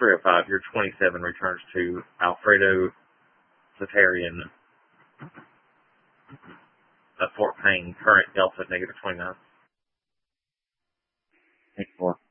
305, your 27 returns to Alfredo Satarian of Fort Payne, current Delta -29. Take 4.